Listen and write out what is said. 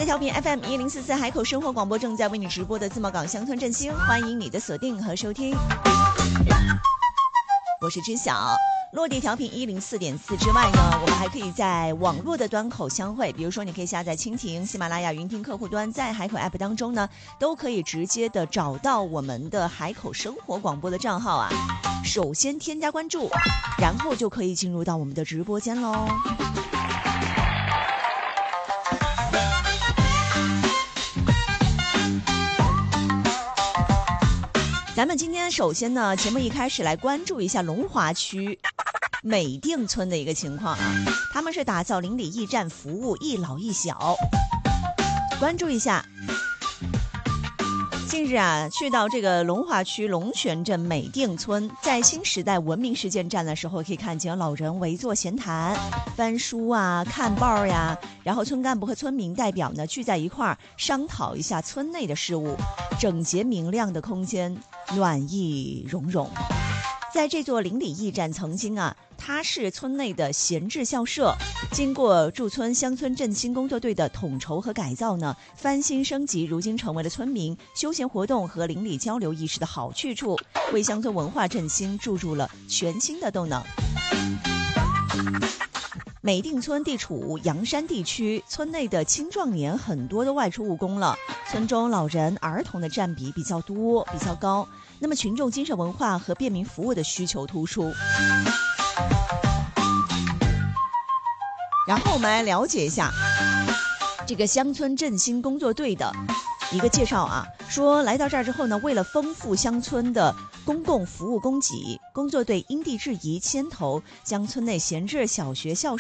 在调频 FM1044海口生活广播正在为你直播的自贸港乡村振兴，欢迎你的锁定和收听。我是知晓。落地调频104.4之外呢，我们还可以在网络的端口相会，比如说你可以下载蜻蜓、喜马拉雅云听客户端，在海口 App 当中呢，都可以直接的找到我们的海口生活广播的账号啊。首先添加关注，然后就可以进入到我们的直播间喽。咱们今天首先呢，节目一开始来关注一下龙华区美定村的一个情况啊，他们是打造邻里驿站服务一老一小，关注一下。近日啊，去到这个龙华区龙泉镇美定村，在新时代文明实践站的时候，可以看见老人围坐闲谈、翻书啊、看报呀，然后村干部和村民代表呢聚在一块儿商讨一下村内的事务，整洁明亮的空间，暖意融融。在这座邻里驿站曾经啊，它是村内的闲置校舍，经过驻村乡村振兴工作队的统筹和改造呢，翻新升级，如今成为了村民休闲活动和邻里交流意识的好去处，为乡村文化振兴注入了全新的动能。美定村地处阳山地区，村内的青壮年很多都外出务工了，村中老人儿童的占比比较多比较高，那么群众精神文化和便民服务的需求突出。然后我们来了解一下这个乡村振兴工作队的一个介绍啊，说来到这儿之后呢，为了丰富乡村的公共服务供给，工作队因地制宜牵头，将村内闲置小学校